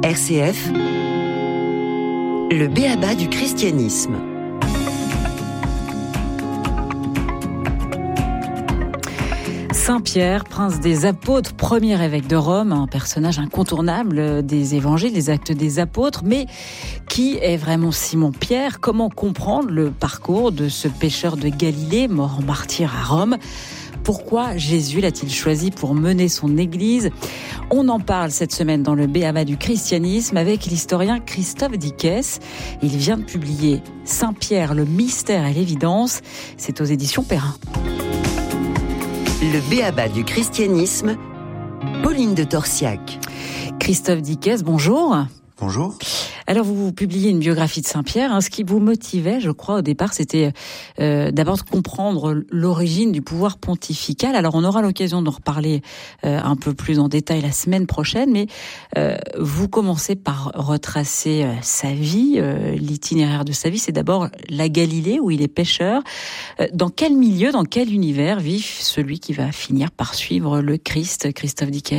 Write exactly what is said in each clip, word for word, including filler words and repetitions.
R C F, le b.a.-ba du christianisme. Saint Pierre, prince des apôtres, premier évêque de Rome, un personnage incontournable des évangiles, des actes des apôtres. Mais qui est vraiment Simon-Pierre ? Comment comprendre le parcours de ce pécheur de Galilée, mort en martyr à Rome ? Pourquoi Jésus l'a-t-il choisi pour mener son Église ? On en parle cette semaine dans le b.a.-ba du christianisme avec l'historien Christophe Dickès. Il vient de publier Saint Pierre, le mystère et l'évidence. C'est aux éditions Perrin. Le b.a.-ba du christianisme, Pauline de Torsiac. Christophe Dickès, bonjour. Bonjour. Alors, vous publiez une biographie de Saint-Pierre. Hein. Ce qui vous motivait, je crois, au départ, c'était euh, d'abord de comprendre l'origine du pouvoir pontifical. Alors, on aura l'occasion d'en reparler euh, un peu plus en détail la semaine prochaine. Mais euh, vous commencez par retracer euh, sa vie, euh, l'itinéraire de sa vie. C'est d'abord la Galilée, où il est pêcheur. Euh, dans quel milieu, dans quel univers vit celui qui va finir par suivre le Christ, Christophe Dickès ?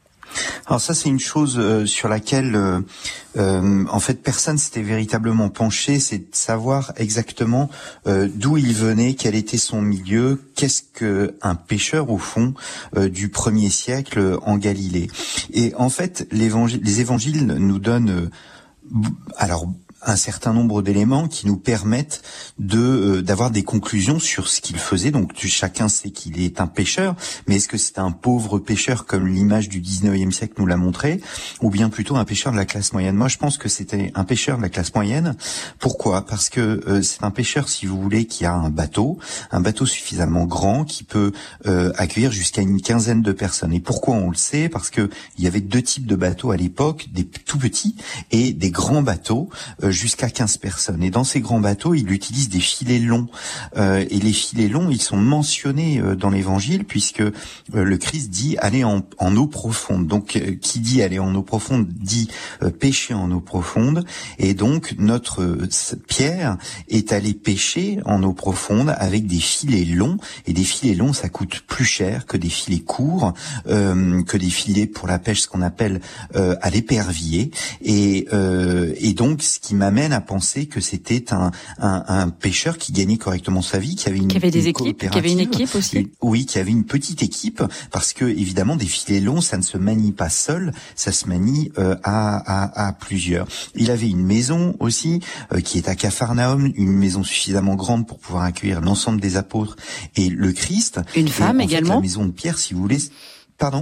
Alors ça, c'est une chose euh, sur laquelle, euh, euh, en fait, personne s'était véritablement penché, c'est de savoir exactement euh, d'où il venait, quel était son milieu, qu'est-ce qu'un pêcheur, au fond, euh, du premier siècle en Galilée. Et en fait, l'évangile, les évangiles nous donnent, euh, alors, un certain nombre d'éléments qui nous permettent de euh, d'avoir des conclusions sur ce qu'il faisait. Donc tu, chacun sait qu'il est un pêcheur, mais est-ce que c'est un pauvre pêcheur comme l'image du dix-neuvième siècle nous l'a montré, ou bien plutôt un pêcheur de la classe moyenne ? Moi, je pense que c'était un pêcheur de la classe moyenne. Pourquoi ? Parce que euh, c'est un pêcheur, si vous voulez, qui a un bateau, un bateau suffisamment grand qui peut euh, accueillir jusqu'à une quinzaine de personnes. Et pourquoi on le sait ? Parce que il y avait deux types de bateaux à l'époque, des tout petits et des grands bateaux, euh, jusqu'à quinze personnes. Et dans ces grands bateaux, il utilise des filets longs. Euh, et les filets longs, ils sont mentionnés euh, dans l'Évangile, puisque euh, le Christ dit « aller en, en eau profonde ». Donc, euh, qui dit « aller en eau profonde » dit euh, « pêcher en eau profonde ». Et donc, notre euh, Pierre est allé pêcher en eau profonde avec des filets longs. Et des filets longs, ça coûte plus cher que des filets courts, euh, que des filets pour la pêche, ce qu'on appelle euh, à l'épervier. Et, euh, et donc, ce qui m'amène à penser que c'était un, un, un pêcheur qui gagnait correctement sa vie, qui avait une, qui avait des une équipes, qui avait une équipe aussi. Une, oui, qui avait une petite équipe, parce que évidemment des filets longs, ça ne se manie pas seul, ça se manie euh, à, à, à plusieurs. Il avait une maison aussi euh, qui est à Capharnaüm, une maison suffisamment grande pour pouvoir accueillir l'ensemble des apôtres et le Christ. Une femme et, en également. Fait, la maison de Pierre, si vous voulez. Pardon ?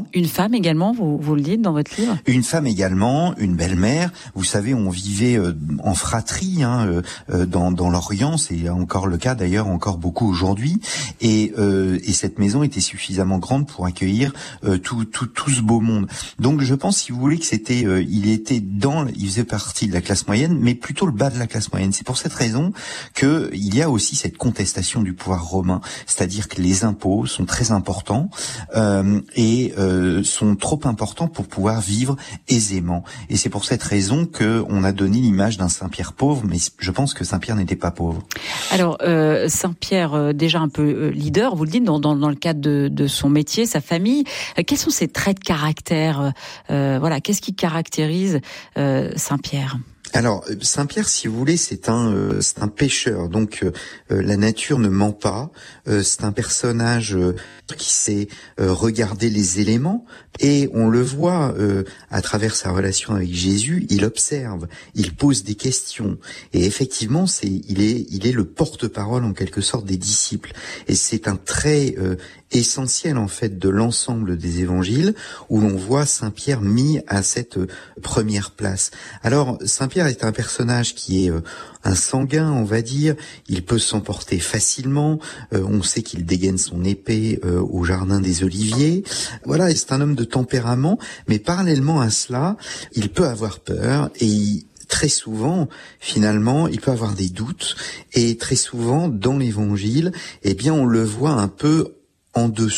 Une femme également, vous, vous le dites dans votre livre ? Une femme également, une belle-mère. Vous savez, on vivait euh, en fratrie hein, euh, dans, dans l'Orient, c'est encore le cas d'ailleurs encore beaucoup aujourd'hui. Et, euh, et cette maison était suffisamment grande pour accueillir euh, tout, tout, tout ce beau monde. Donc je pense, si vous voulez, que c'était, euh, il était dans, il faisait partie de la classe moyenne, mais plutôt le bas de la classe moyenne. C'est pour cette raison que il y a aussi cette contestation du pouvoir romain, c'est-à-dire que les impôts sont très importants euh, et Euh, sont trop importants pour pouvoir vivre aisément. Et c'est pour cette raison que on a donné l'image d'un Saint-Pierre pauvre, mais je pense que Saint-Pierre n'était pas pauvre. Alors, euh, Saint-Pierre, euh, déjà un peu euh, leader, vous le dites, dans, dans, dans le cadre de, de son métier, sa famille, euh, quels sont ses traits de caractère euh, Voilà, qu'est-ce qui caractérise euh, Saint-Pierre ? Alors, Saint-Pierre, si vous voulez, c'est un euh, c'est un pêcheur, donc euh, la nature ne ment pas. Euh, c'est un personnage euh, qui sait euh, regarder les éléments, et on le voit euh, à travers sa relation avec Jésus. Il observe, il pose des questions, et effectivement, c'est il est il est le porte-parole en quelque sorte des disciples. Et c'est un trait euh, essentiel en fait de l'ensemble des évangiles où l'on voit Saint-Pierre mis à cette euh, première place. Alors, Saint-Pierre est un personnage qui est euh, un sanguin, on va dire. Il peut s'emporter facilement. Euh, on sait qu'il dégaine son épée euh, au jardin des Oliviers. Voilà, c'est un homme de tempérament, mais parallèlement à cela, il peut avoir peur et il très souvent, finalement, il peut avoir des doutes. Et très souvent, dans l'Évangile, eh bien, on le voit un peu en dessous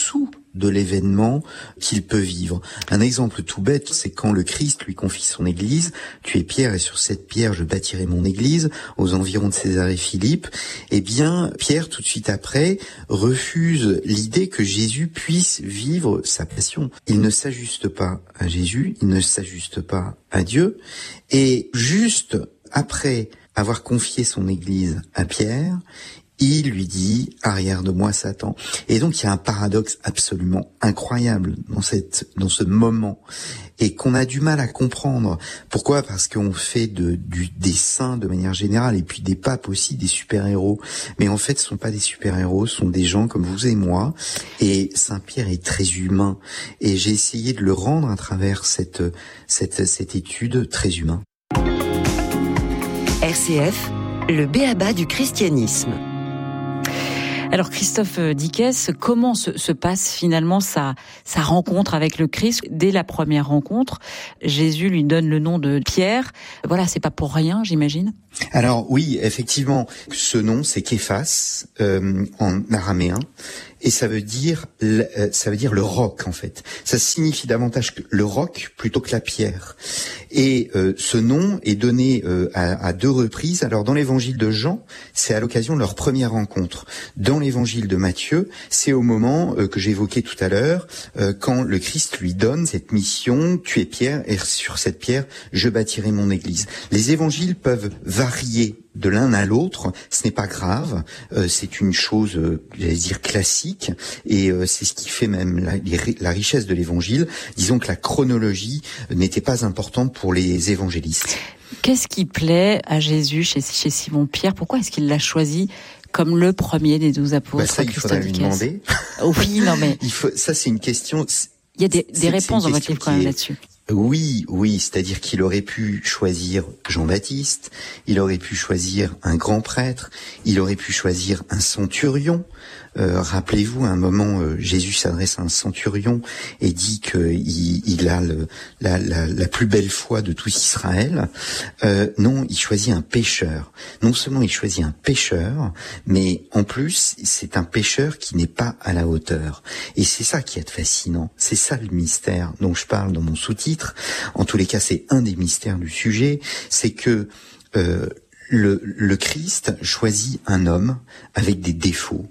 de l'événement qu'il peut vivre. Un exemple tout bête, c'est quand le Christ lui confie son église, tu es Pierre et sur cette pierre je bâtirai mon église, aux environs de César et Philippe. Eh bien, Pierre, tout de suite après, refuse l'idée que Jésus puisse vivre sa passion. Il ne s'ajuste pas à Jésus, il ne s'ajuste pas à Dieu, et juste après avoir confié son église à Pierre, il lui dit « arrière de moi, Satan ». Et donc, il y a un paradoxe absolument incroyable dans cette, dans ce moment, et qu'on a du mal à comprendre. Pourquoi ? Parce qu'on fait de, du, des saints de manière générale, et puis des papes aussi, des super-héros. Mais en fait, ce sont pas des super-héros, ce sont des gens comme vous et moi. Et Saint-Pierre est très humain. Et j'ai essayé de le rendre à travers cette, cette, cette étude très humain. R C F, le b.a.-ba du christianisme. Alors Christophe Dickès, comment se, se passe finalement sa, sa rencontre avec le Christ ? Dès la première rencontre, Jésus lui donne le nom de Pierre. Voilà, c'est pas pour rien, j'imagine. Alors oui, effectivement, ce nom c'est Képhas euh, en araméen. Et ça veut dire, ça veut dire le roc en fait. Ça signifie davantage que le roc plutôt que la pierre. Et euh, ce nom est donné euh, à, à deux reprises. Alors dans l'évangile de Jean, c'est à l'occasion de leur première rencontre. Dans l'évangile de Matthieu, c'est au moment euh, que j'évoquais tout à l'heure, euh, quand le Christ lui donne cette mission, tu es Pierre, et sur cette pierre, je bâtirai mon église. Les évangiles peuvent varier de l'un à l'autre, ce n'est pas grave, euh, c'est une chose, euh, j'allais dire, classique, et euh, c'est ce qui fait même la, la richesse de l'évangile. Disons que la chronologie n'était pas importante pour les évangélistes. Qu'est-ce qui plaît à Jésus chez, chez Simon-Pierre ? Pourquoi est-ce qu'il l'a choisi comme le premier des douze apôtres ? Bah ça, il faudrait lui demander. Oui, non mais... il faut, ça, c'est une question... Il y a des, des réponses dans votre livre quand même est... là-dessus. Oui, oui, c'est-à-dire qu'il aurait pu choisir Jean-Baptiste, il aurait pu choisir un grand prêtre, il aurait pu choisir un centurion. Euh, rappelez-vous, à un moment, euh, Jésus s'adresse à un centurion et dit qu'il il a le, la, la, la plus belle foi de tout Israël. Euh, non, il choisit un pécheur. Non seulement il choisit un pécheur, mais en plus, c'est un pécheur qui n'est pas à la hauteur. Et c'est ça qui est fascinant. C'est ça le mystère dont je parle dans mon sous-titre. En tous les cas, c'est un des mystères du sujet. C'est que... Euh, Le, le Christ choisit un homme avec des défauts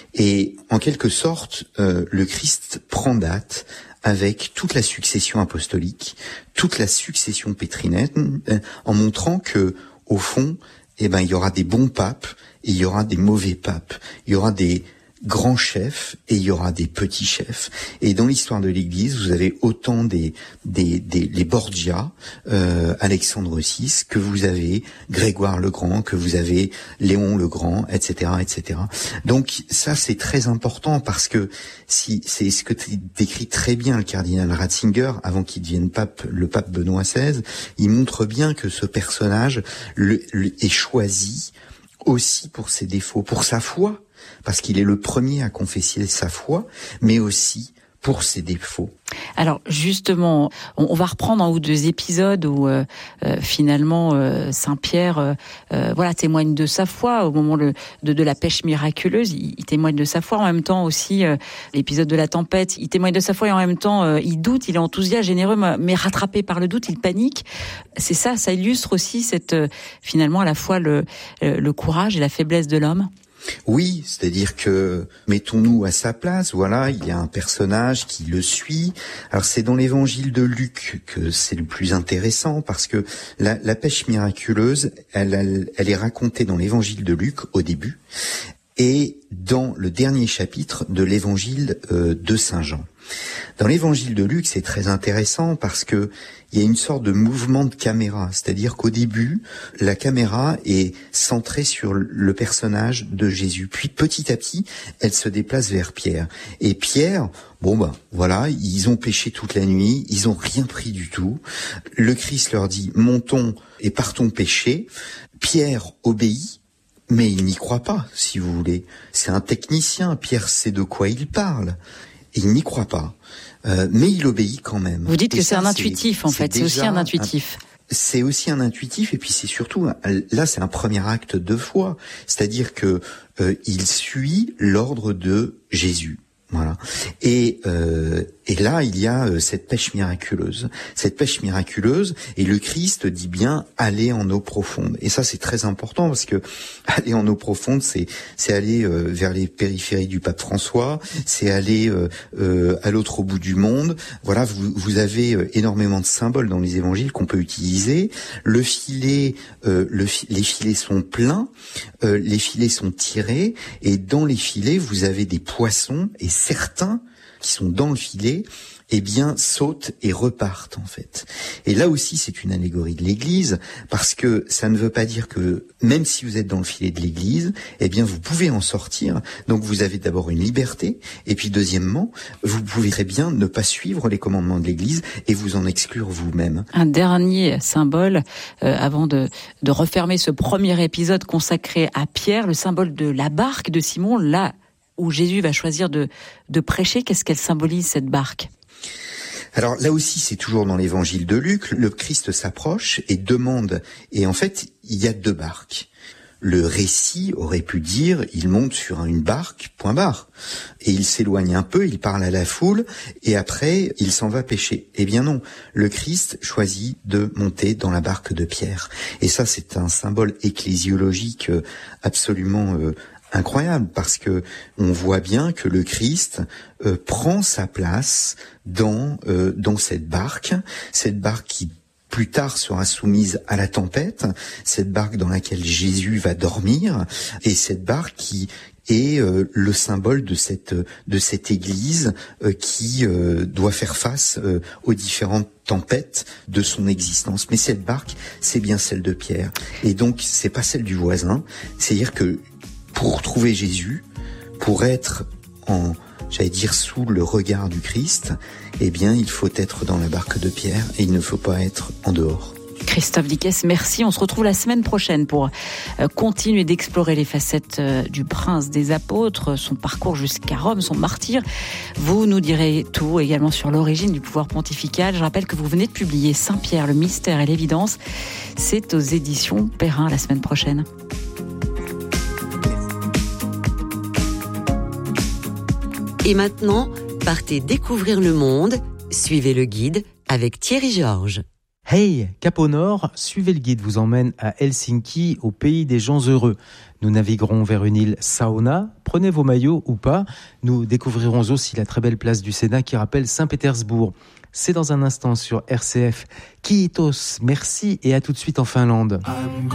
et en quelque sorte euh, le Christ prend date avec toute la succession apostolique, toute la succession pétrinène, euh, en montrant que au fond, eh ben il y aura des bons papes et il y aura des mauvais papes, il y aura des grands chefs et il y aura des petits chefs. Et dans l'histoire de l'Église, vous avez autant des des, des les Borgia, euh, Alexandre six, que vous avez Grégoire le Grand, que vous avez Léon le Grand, et cetera, et cetera. Donc ça c'est très important parce que si c'est ce que décrit très bien le cardinal Ratzinger avant qu'il devienne pape, le pape Benoît seize, il montre bien que ce personnage le, le, est choisi aussi pour ses défauts, pour sa foi. Parce qu'il est le premier à confesser sa foi, mais aussi pour ses défauts. Alors justement, on, on va reprendre un ou deux épisodes où euh, euh, finalement euh, Saint-Pierre euh, euh, voilà, témoigne de sa foi au moment le, de, de la pêche miraculeuse. Il, il témoigne de sa foi en même temps aussi, euh, l'épisode de la tempête, il témoigne de sa foi et en même temps euh, il doute, il est enthousiaste, généreux, mais rattrapé par le doute, il panique. C'est ça, ça illustre aussi cette euh, finalement à la fois le, le courage et la faiblesse de l'homme. Oui, c'est-à-dire que mettons-nous à sa place, voilà, il y a un personnage qui le suit. Alors c'est dans l'évangile de Luc que c'est le plus intéressant parce que la, la pêche miraculeuse, elle, elle, elle est racontée dans l'évangile de Luc au début et dans le dernier chapitre de l'évangile euh, de Saint Jean. Dans l'évangile de Luc, c'est très intéressant parce que il y a une sorte de mouvement de caméra, c'est-à-dire qu'au début, la caméra est centrée sur le personnage de Jésus. Puis petit à petit, elle se déplace vers Pierre. Et Pierre, bon ben voilà, ils ont pêché toute la nuit, ils ont rien pris du tout. Le Christ leur dit, montons et partons pêcher. Pierre obéit. Mais il n'y croit pas, si vous voulez. C'est un technicien, Pierre sait de quoi il parle. Et il n'y croit pas. Euh, mais il obéit quand même. Vous dites et que ça, c'est un intuitif, en fait. C'est aussi un intuitif. Un, c'est aussi un intuitif, et puis c'est surtout, là, c'est un premier acte de foi. C'est-à-dire que euh, il suit l'ordre de Jésus. Voilà. Et euh, et là, il y a euh, cette pêche miraculeuse. Cette pêche miraculeuse, et le Christ dit bien aller en eau profonde. Et ça, c'est très important parce que aller en eau profonde, c'est c'est aller euh, vers les périphéries du pape François, c'est aller euh, euh, à l'autre bout du monde. Voilà, vous vous avez euh, énormément de symboles dans les évangiles qu'on peut utiliser. Le filet, euh, le fi- les filets sont pleins, euh, les filets sont tirés, et dans les filets, vous avez des poissons, et certains qui sont dans le filet, eh bien, sautent et repartent, en fait. Et là aussi, c'est une allégorie de l'Église, parce que ça ne veut pas dire que, même si vous êtes dans le filet de l'Église, eh bien, vous pouvez en sortir. Donc, vous avez d'abord une liberté, et puis, deuxièmement, vous pouvez très bien ne pas suivre les commandements de l'Église et vous en exclure vous-même. Un dernier symbole, euh, avant de, de refermer ce premier épisode consacré à Pierre, le symbole de la barque de Simon, là où Jésus va choisir de, de prêcher. Qu'est-ce qu'elle symbolise, cette barque ? Alors là aussi, c'est toujours dans l'évangile de Luc, le Christ s'approche et demande, et en fait, il y a deux barques. Le récit aurait pu dire, il monte sur une barque, point barre, et il s'éloigne un peu, il parle à la foule, et après, il s'en va pêcher. Eh bien non, le Christ choisit de monter dans la barque de Pierre. Et ça, c'est un symbole ecclésiologique absolument euh, incroyable, parce que on voit bien que le Christ euh, prend sa place dans euh, dans cette barque, cette barque qui plus tard sera soumise à la tempête, cette barque dans laquelle Jésus va dormir, et cette barque qui est euh, le symbole de cette de cette Église euh, qui euh, doit faire face euh, aux différentes tempêtes de son existence. Mais cette barque, c'est bien celle de Pierre, et donc c'est pas celle du voisin. C'est-à-dire que pour trouver Jésus, pour être en, j'allais dire, sous le regard du Christ, eh bien, il faut être dans la barque de Pierre et il ne faut pas être en dehors. Christophe Dickès, merci. On se retrouve la semaine prochaine pour continuer d'explorer les facettes du prince des apôtres, son parcours jusqu'à Rome, son martyre. Vous nous direz tout également sur l'origine du pouvoir pontifical. Je rappelle que vous venez de publier Saint-Pierre, le mystère et l'évidence. C'est aux éditions Perrin la semaine prochaine. Et maintenant, partez découvrir le monde. Suivez le guide avec Thierry Georges. Hey, Cap au Nord, suivez le guide vous emmène à Helsinki, au pays des gens heureux. Nous naviguerons vers une île sauna, prenez vos maillots ou pas. Nous découvrirons aussi la très belle place du Sénat qui rappelle Saint-Pétersbourg. C'est dans un instant sur R C F. Kiitos, merci et à tout de suite en Finlande.